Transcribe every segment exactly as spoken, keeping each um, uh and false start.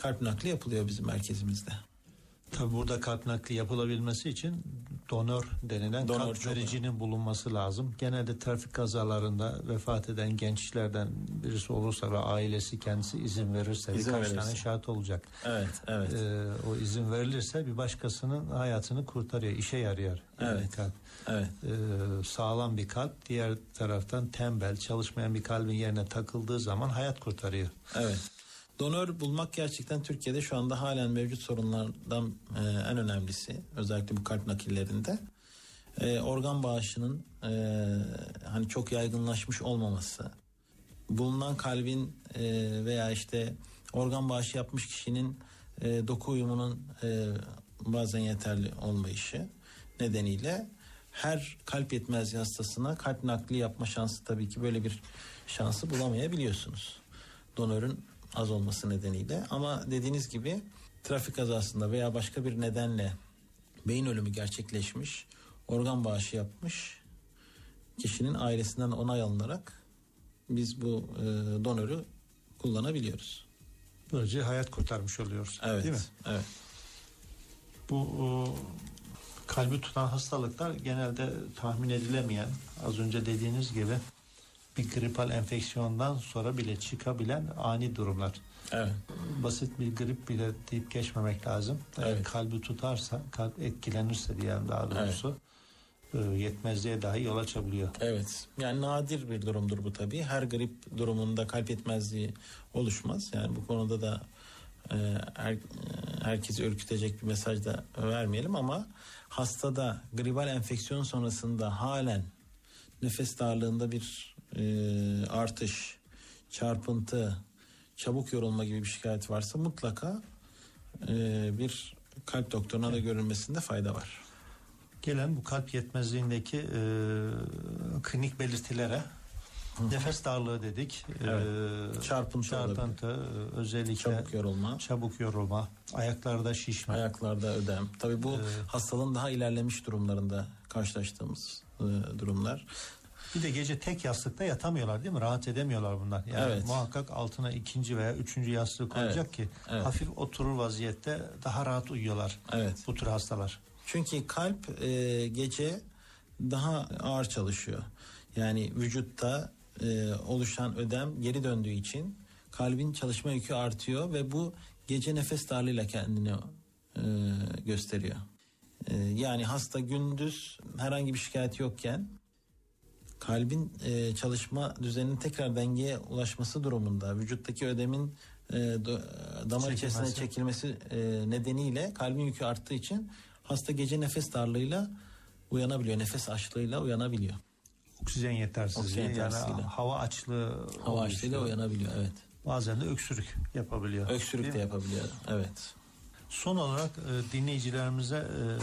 kalp nakli yapılıyor bizim merkezimizde. Tabi burada kalp nakli yapılabilmesi için donör denilen Donör kalp vericinin önemli bulunması lazım. Genelde trafik kazalarında vefat eden gençlerden birisi olursa ve ailesi kendisi izin verirse İzin birkaç verirse. tane şahit olacak. Evet, evet. Ee, o izin verilirse bir başkasının hayatını kurtarıyor, işe yarıyor. Yani Evet. kalp. Evet. Ee, sağlam bir kalp, diğer taraftan tembel, çalışmayan bir kalbin yerine takıldığı zaman hayat kurtarıyor. Evet. Donör bulmak gerçekten Türkiye'de şu anda halen mevcut sorunlardan e, en önemlisi. Özellikle bu kalp nakillerinde. E, organ bağışının e, hani çok yaygınlaşmış olmaması. Bulunan kalbin e, veya işte organ bağışı yapmış kişinin e, doku uyumunun e, bazen yeterli olmayışı nedeniyle her kalp yetmezliği hastasına kalp nakli yapma şansı, tabii ki böyle bir şansı bulamayabiliyorsunuz. Donörün az olması nedeniyle. Ama dediğiniz gibi trafik kazasında veya başka bir nedenle beyin ölümü gerçekleşmiş, organ bağışı yapmış kişinin ailesinden onay alınarak biz bu e, donörü kullanabiliyoruz. Böylece hayat kurtarmış oluyoruz. Evet. Değil mi? Evet. Bu o, kalbi tutan hastalıklar genelde tahmin edilemeyen, az önce dediğiniz gibi bir gripal enfeksiyondan sonra bile çıkabilen ani durumlar. Evet. Basit bir grip bile deyip geçmemek lazım. Eğer Evet. kalbi tutarsa, kalp etkilenirse diyelim daha doğrusu, evet, yetmezliğe dahi yol açabiliyor. Evet. Yani nadir bir durumdur bu tabii. Her grip durumunda kalp yetmezliği oluşmaz. Yani bu konuda da e, her, herkesi ürkütecek bir mesaj da vermeyelim ama hastada gribal enfeksiyon sonrasında halen nefes darlığında bir e, artış, çarpıntı, çabuk yorulma gibi bir şikayet varsa mutlaka e, bir kalp doktoruna da görülmesinde fayda var. Gelen bu kalp yetmezliğindeki e, klinik belirtilere Hı. nefes darlığı dedik. Evet. E, çarpıntı, çarpıntı özellikle çabuk yorulma, çabuk yorulma, ayaklarda şişme, ayaklarda ödem. Tabii bu ee, hastalığın daha ilerlemiş durumlarında karşılaştığımız e, durumlar. Bir de gece tek yastıkta yatamıyorlar değil mi? Rahat edemiyorlar bunlar. Yani evet. muhakkak altına ikinci veya üçüncü yastığı koyacak evet. ki evet. hafif oturur vaziyette daha rahat uyuyorlar. Evet. Bu tür hastalar. Çünkü kalp e, gece daha ağır çalışıyor. Yani vücutta e, oluşan ödem geri döndüğü için kalbin çalışma yükü artıyor ve bu gece nefes darlığıyla kendini e, gösteriyor. E, yani hasta gündüz herhangi bir şikayet yokken kalbin e, çalışma düzeninin tekrar dengeye ulaşması durumunda vücuttaki ödemin e, do, damar içerisine çekilmesi e, nedeniyle kalbin yükü arttığı için hasta gece nefes darlığıyla uyanabiliyor, nefes açlığıyla uyanabiliyor. Oksijen yetersizliği, Oksijen yani hava açlığı hava açlığıyla uyanabiliyor, evet. Bazen de öksürük yapabiliyor. Öksürük de yapabiliyor, evet. Son olarak e, dinleyicilerimize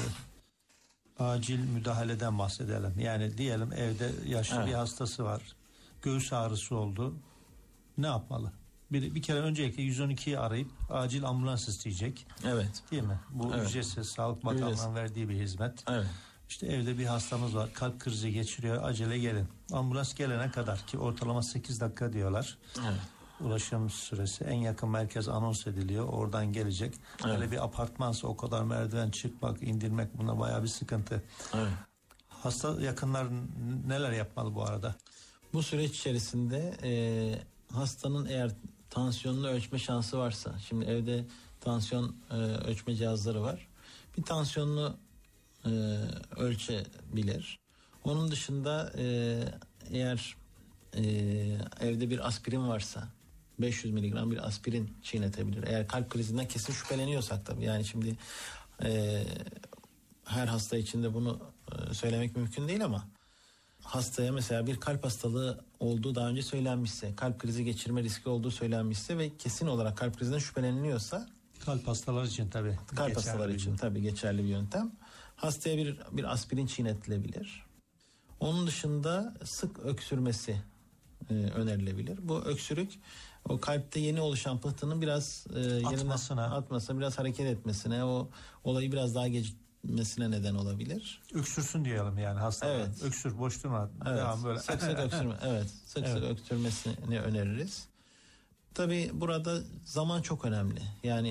e, acil müdahaleden bahsedelim. Yani diyelim evde yaşlı evet. bir hastası var. Göğüs ağrısı oldu. Ne yapmalı? Bir, bir kere öncelikle yüz on ikiyi arayıp acil ambulans isteyecek. Evet. Değil mi? Bu evet. ücretsiz, Sağlık Bakanlığı'nın verdiği bir hizmet. Evet. İşte evde bir hastamız var, kalp krizi geçiriyor, acele gelin. Ambulans gelene kadar, ki ortalama sekiz dakika diyorlar. Evet. Ulaşım süresi, en yakın merkez anons ediliyor, oradan gelecek. Evet. Öyle bir apartmansa o kadar merdiven çıkmak, indirmek, buna bayağı bir sıkıntı. Evet. Hasta yakınlar neler yapmalı bu arada? Bu süreç içerisinde e, hastanın eğer tansiyonunu ölçme şansı varsa, şimdi evde tansiyon e, ölçme cihazları var. Bir tansiyonunu e, ölçebilir. Onun dışında e, eğer e, evde bir aspirin varsa beş yüz miligram bir aspirin çiğnetebilir. Eğer kalp krizinden kesin şüpheleniyorsak tabii. Yani şimdi e, her hasta için de bunu e, söylemek mümkün değil ama hastaya mesela bir kalp hastalığı olduğu daha önce söylenmişse, kalp krizi geçirme riski olduğu söylenmişse ve kesin olarak kalp krizinden şüpheleniliyorsa, kalp hastaları için tabii kalp hastaları için tabii geçerli bir yöntem. Hastaya bir bir aspirin çiğnetilebilir. Onun dışında sık öksürmesi e, önerilebilir. Bu öksürük o kalpte yeni oluşan pıhtının biraz e, atmasına, yerine, atmasına, biraz hareket etmesine, o olayı biraz daha gecikmesine neden olabilir. Öksürsün diyelim yani hasta. Evet. Öksür, boş durma. Evet. Devam böyle. Sık sık öksürme. Evet. Sık evet. sık öksürmesini öneririz. Tabii burada zaman çok önemli. Yani